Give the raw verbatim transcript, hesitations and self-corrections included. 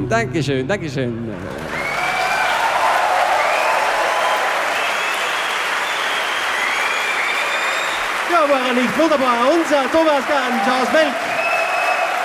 Dankeschön, Dankeschön, Dankeschön. Ja, war er nicht wunderbar? Unser Thomas Kahn, Charles Melk.